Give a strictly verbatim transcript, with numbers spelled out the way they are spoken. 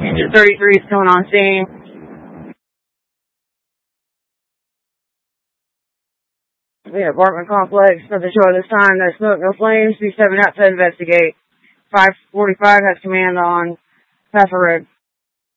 thirty-three is coming on scene. The apartment complex, nothing short of this time. No smoke, no flames. B seven out to investigate. five forty-five has command on Pfeffer Road.